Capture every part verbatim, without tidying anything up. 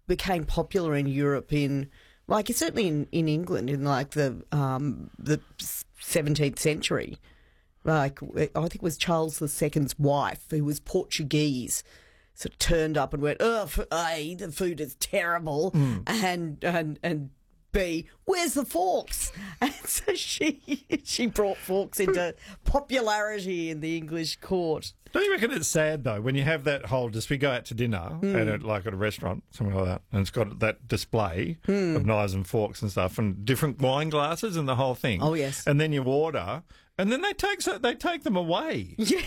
became popular in Europe in, like, certainly in, in England in like the um, the seventeenth century. Like, I think it was Charles the Second's wife, who was Portuguese, sort of turned up and went, oh, f- A, the food is terrible, mm. and and and B, where's the forks? And so she she brought forks into popularity in the English court. Don't you reckon it's sad, though, when you have that whole, just we go out to dinner, mm. at a, like at a restaurant, something like that, and it's got that display mm. of knives and forks and stuff and different wine glasses and the whole thing. Oh, yes. And then you order, and then they take so they take them away. Yeah.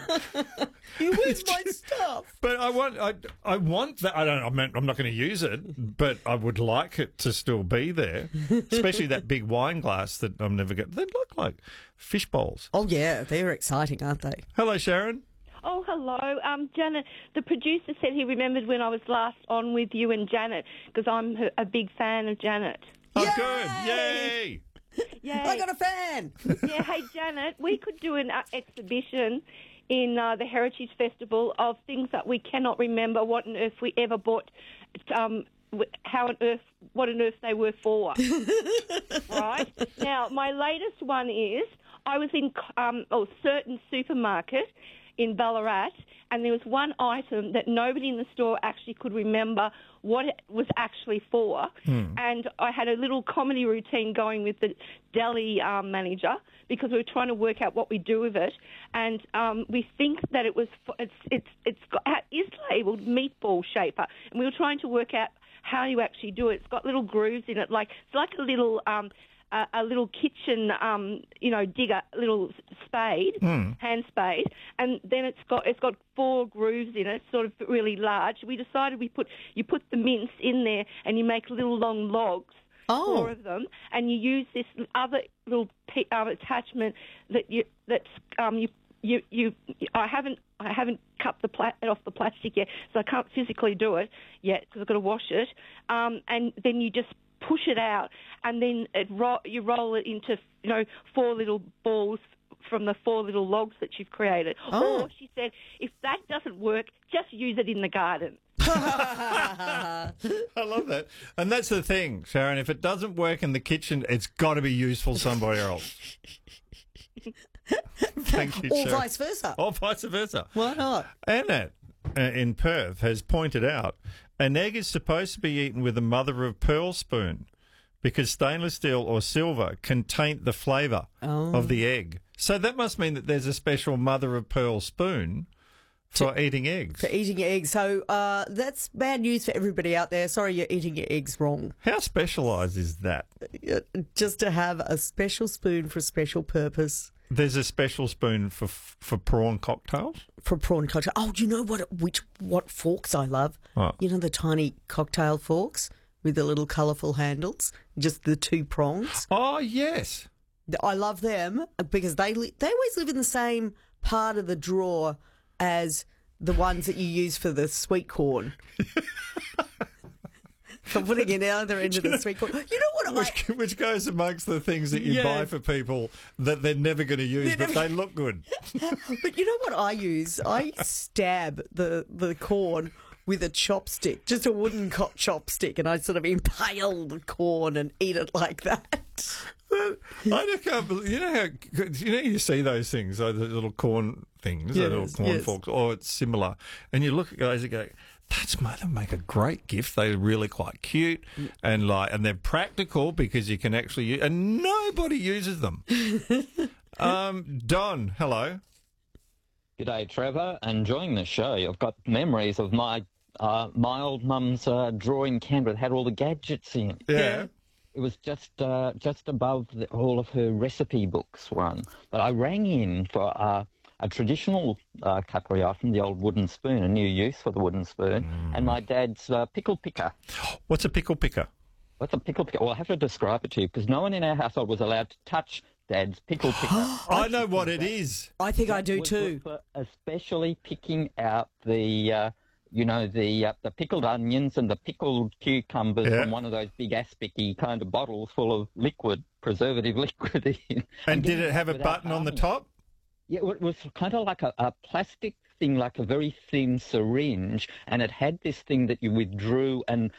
Where's my stuff? But I want I, I want that. I don't. I mean, I'm not going to use it, but I would like it to still be there, especially that big wine glass that I'm never going to... They look like fish bowls. Oh, yeah. They're exciting, aren't they? Hello, Sharon. Oh, hello. Um, Janet, the producer said he remembered when I was last on with you and Janet, because I'm her, a big fan of Janet. Oh, Yay! good. Yay! Yay. I got a fan. Yeah, hey, Janet, we could do an uh, exhibition in uh, the Heritage Festival of things that we cannot remember what on earth we ever bought, um, how on earth, what on earth they were for. Right? Now, my latest one is I was in um, a certain supermarket in Ballarat, and there was one item that nobody in the store actually could remember what it was actually for. Hmm. And I had a little comedy routine going with the deli um, manager because we were trying to work out what we do with it. And um, we think that it was for, it's it's it's got, it is labelled meatball shaper, and we were trying to work out how you actually do it. It's got little grooves in it, like it's like a little. Um, A, a little kitchen, um, you know, digger, little spade, mm. hand spade, and then it's got it's got four grooves in it, sort of really large. We decided we put you put the mince in there, and you make little long logs, oh. four of them, and you use this other little um, attachment that you that's um, you. You, you, I haven't, I haven't cut the pla- off the plastic yet, so I can't physically do it yet because I've got to wash it. Um, and then you just push it out, and then it ro- you roll it into, you know, four little balls from the four little logs that you've created. Oh. Or she said, if that doesn't work, just use it in the garden. I love that. And that's the thing, Sharon. If it doesn't work in the kitchen, it's got to be useful somewhere else. Thank you, or Sharon. vice versa. Or vice versa. Why not? Annette uh, in Perth has pointed out an egg is supposed to be eaten with a mother of pearl spoon because stainless steel or silver can taint the flavour oh. of the egg. So that must mean that there's a special mother of pearl spoon for eating eggs. For eating eggs. So uh, that's bad news for everybody out there. Sorry, you're eating your eggs wrong. How specialised is that? Just to have a special spoon for a special purpose. There's a special spoon for for prawn cocktails? For prawn cocktail. Oh, do you know what which what forks I love? What? You know the tiny cocktail forks with the little colourful handles? Just the two prongs? Oh, yes. I love them because they li- they always live in the same part of the drawer as the ones that you use for the sweet corn. For putting it either end of the sweet corn. You know what? Which, I... which goes amongst the things that you yeah. buy for people that they're never going to use, they're but never... they look good. But you know what I use? I stab the, the corn with a chopstick, just a wooden co- chopstick, and I sort of impale the corn and eat it like that. I just can't believe, you know how, you know, you see those things, those little corn things, yes, those little corn yes. forks, or it's similar, and you look at guys and go, that's made them make a great gift. They're really quite cute and like, and they're practical because you can actually use, and nobody uses them. um, Don, hello. G'day, Trevor. Enjoying the show. I've got memories of my uh, my old mum's uh, drawer in Canberra that had all the gadgets in. Yeah. It was just uh, just above the, all of her recipe books one. But I rang in for uh, a traditional uh, cutlery item, the old wooden spoon, a new use for the wooden spoon, mm. and my dad's uh, pickle picker. What's a pickle picker? What's a pickle picker? Well, I have to describe it to you because no one in our household was allowed to touch Dad's pickle picker. I know what it is. I think that I do was too. For especially picking out the, uh, you know, the uh, the pickled onions and the pickled cucumbers yeah. from one of those big aspicy kind of bottles full of liquid, preservative liquid. and, and did it have a button on the top? Yeah, it was kind of like a, a plastic thing, like a very thin syringe, and it had this thing that you withdrew and